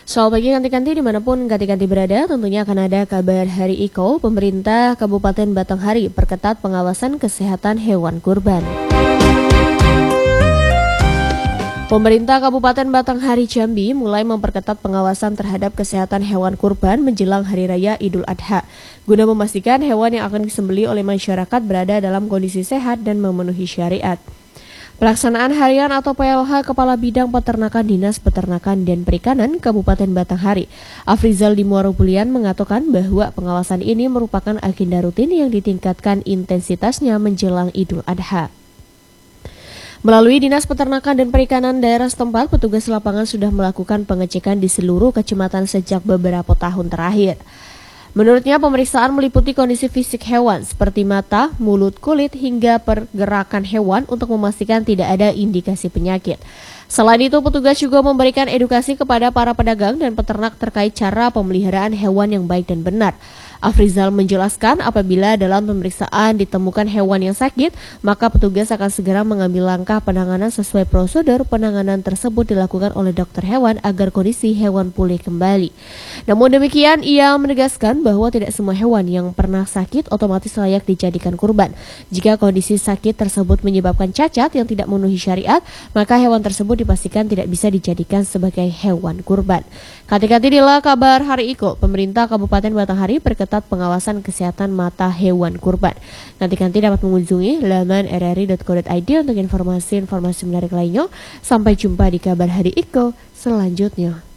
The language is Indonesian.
Selamat pagi ganti-ganti dimanapun ganti-ganti berada, tentunya akan ada kabar Hari Iko. Pemerintah Kabupaten Batanghari perketat pengawasan kesehatan hewan kurban. Pemerintah Kabupaten Batanghari Jambi mulai memperketat pengawasan terhadap kesehatan hewan kurban menjelang Hari Raya Idul Adha, guna memastikan hewan yang akan disembelih oleh masyarakat berada dalam kondisi sehat dan memenuhi syariat. Pelaksanaan harian atau PLH Kepala Bidang Peternakan Dinas Peternakan dan Perikanan Kabupaten Batanghari, Afrizal di Muaro Bulian, mengatakan bahwa pengawasan ini merupakan agenda rutin yang ditingkatkan intensitasnya menjelang Idul Adha. Melalui Dinas Peternakan dan Perikanan daerah setempat, petugas lapangan sudah melakukan pengecekan di seluruh kecamatan sejak beberapa tahun terakhir. Menurutnya, pemeriksaan meliputi kondisi fisik hewan seperti mata, mulut, kulit, hingga pergerakan hewan untuk memastikan tidak ada indikasi penyakit. Selain itu, petugas juga memberikan edukasi kepada para pedagang dan peternak terkait cara pemeliharaan hewan yang baik dan benar. Afrizal menjelaskan apabila dalam pemeriksaan ditemukan hewan yang sakit, maka petugas akan segera mengambil langkah penanganan sesuai prosedur penanganan tersebut dilakukan oleh dokter hewan agar kondisi hewan pulih kembali. Namun demikian, ia menegaskan bahwa tidak semua hewan yang pernah sakit otomatis layak dijadikan kurban. Jika kondisi sakit tersebut menyebabkan cacat yang tidak memenuhi syariat, maka hewan tersebut dipastikan tidak bisa dijadikan sebagai hewan kurban. Inilah kabar Hari Iko. Pemerintah Kabupaten Batanghari perketat pengawasan kesehatan mata hewan kurban. Nanti dapat mengunjungi laman rri.co.id untuk informasi-informasi menarik lainnya. Sampai jumpa di kabar Hari Iko selanjutnya.